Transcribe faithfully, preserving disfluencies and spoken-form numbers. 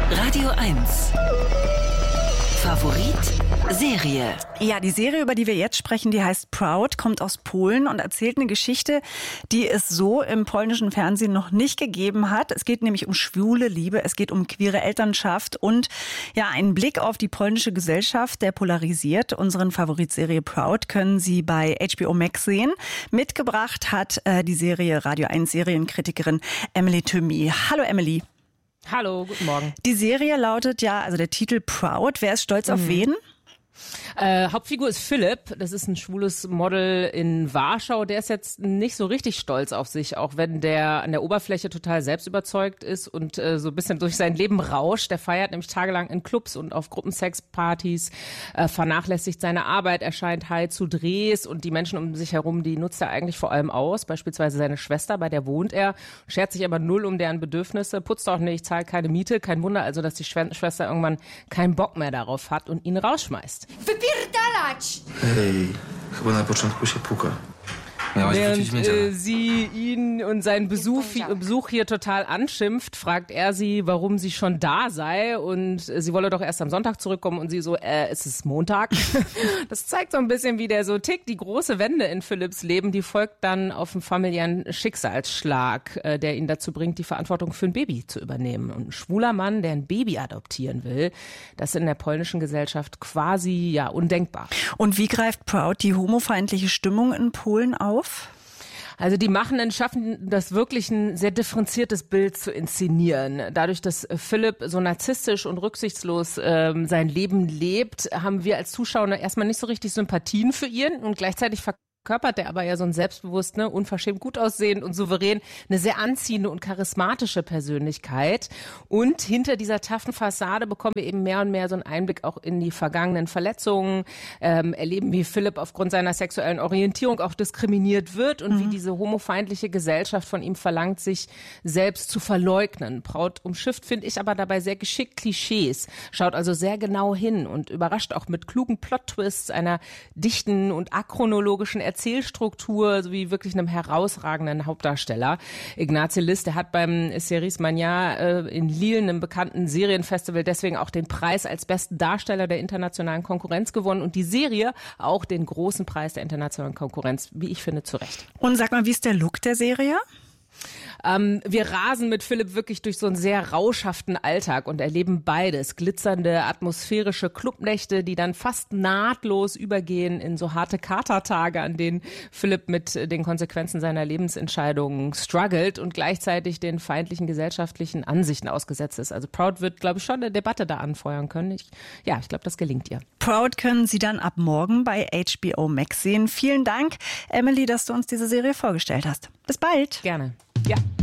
Radio eins. Favorit Serie. Ja, die Serie, über die wir jetzt sprechen, die heißt Proud, kommt aus Polen und erzählt eine Geschichte, die es so im polnischen Fernsehen noch nicht gegeben hat. Es geht nämlich um schwule Liebe, es geht um queere Elternschaft und ja, einen Blick auf die polnische Gesellschaft, der polarisiert. Unseren Favoritserie Proud können Sie bei H B O Max sehen. Mitgebracht hat äh, die Serie Radio eins Serienkritikerin Emily Thömi. Hallo Emily. Hallo, guten Morgen. Die Serie lautet ja, also der Titel Proud. Wer ist stolz auf mhm. wen? Äh, Hauptfigur ist Philipp, das ist ein schwules Model in Warschau. Der ist jetzt nicht so richtig stolz auf sich, auch wenn der an der Oberfläche total selbstüberzeugt ist und äh, so ein bisschen durch sein Leben rauscht. Der feiert nämlich tagelang in Clubs und auf Gruppensexpartys, äh, vernachlässigt seine Arbeit, erscheint high zu Drehs und die Menschen um sich herum, die nutzt er eigentlich vor allem aus. Beispielsweise seine Schwester, bei der wohnt er, schert sich aber null um deren Bedürfnisse, putzt auch nicht, zahlt keine Miete. Kein Wunder also, dass die Schwester irgendwann keinen Bock mehr darauf hat und ihn rausschmeißt. Wypierdalać! Hej, chyba na początku się puka. Während äh, sie ihn und seinen Besuch, Besuch hier total anschimpft, fragt er sie, warum sie schon da sei und äh, sie wolle doch erst am Sonntag zurückkommen und sie so, äh, es ist Montag. Das zeigt so ein bisschen, wie der so tickt. Die große Wende in Philipps Leben, die folgt dann auf einen familiären Schicksalsschlag, äh, der ihn dazu bringt, die Verantwortung für ein Baby zu übernehmen. Und ein schwuler Mann, der ein Baby adoptieren will, das ist in der polnischen Gesellschaft quasi ja undenkbar. Und wie greift Proud die homofeindliche Stimmung in Polen auf? Also die Machenden schaffen das wirklich ein sehr differenziertes Bild zu inszenieren. Dadurch, dass Philipp so narzisstisch und rücksichtslos ähm, sein Leben lebt, haben wir als Zuschauer erstmal nicht so richtig Sympathien für ihn und gleichzeitig verkörpert er aber ja so ein selbstbewusst, ne, unverschämt gut aussehend und souverän, eine sehr anziehende und charismatische Persönlichkeit. Und hinter dieser taffen Fassade bekommen wir eben mehr und mehr so einen Einblick auch in die vergangenen Verletzungen, ähm, erleben, wie Philipp aufgrund seiner sexuellen Orientierung auch diskriminiert wird und mhm. wie diese homofeindliche Gesellschaft von ihm verlangt, sich selbst zu verleugnen. Proud umschifft, finde ich, aber dabei sehr geschickt Klischees, schaut also sehr genau hin und überrascht auch mit klugen Plot-Twists, einer dichten und achronologischen Erzählstruktur sowie wirklich einem herausragenden Hauptdarsteller. Ignacy Liss, der hat beim Series Mania äh, in Lille, einem bekannten Serienfestival, deswegen auch den Preis als besten Darsteller der internationalen Konkurrenz gewonnen und die Serie auch den großen Preis der internationalen Konkurrenz, wie ich finde, zu Recht. Und sag mal, wie ist der Look der Serie? Ähm, wir rasen mit Philipp wirklich durch so einen sehr rauschhaften Alltag und erleben beides. Glitzernde, atmosphärische Clubnächte, die dann fast nahtlos übergehen in so harte Katertage, an denen Philipp mit den Konsequenzen seiner Lebensentscheidungen struggelt und gleichzeitig den feindlichen gesellschaftlichen Ansichten ausgesetzt ist. Also Proud wird, glaube ich, schon eine Debatte da anfeuern können. Ich, ja, ich glaube, das gelingt ihr. Proud können Sie dann ab morgen bei H B O Max sehen. Vielen Dank, Emily, dass du uns diese Serie vorgestellt hast. Bis bald. Gerne. Ja.